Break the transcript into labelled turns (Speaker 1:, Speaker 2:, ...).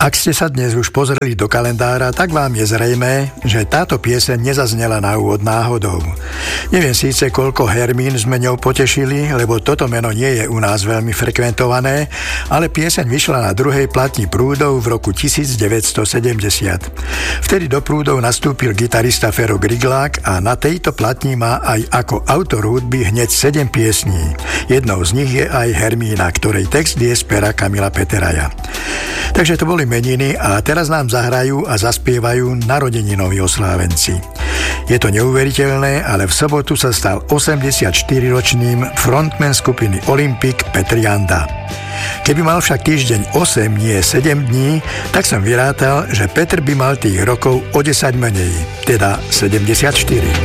Speaker 1: Ak ste sa dnes už pozreli do kalendára, tak vám je zrejmé, že táto pieseň nezaznela na úvod náhodou. Neviem síce, koľko Hermín sme ňou potešili, lebo toto meno nie je u nás veľmi frekventované, ale pieseň vyšla na druhej platni Prúdov v roku 1970. Vtedy do Prúdov nastúpil gitarista Fero Griglák a na tejto platni má aj ako autor hudby hneď 7 piesní. Jednou z nich je aj Hermína, ktorej text je z pera Kamila Peteraja. Takže to boli meniny a teraz nám zahrajú a zaspievajú narodeninoví oslávenci. Je to neuveriteľné, ale v sobotu sa stal 84-ročným frontman skupiny Olympic Petr Janda. Keby mal však týždeň 8, nie 7 dní, tak som vyrátal, že Petr by mal tých rokov o 10 menej, teda 74.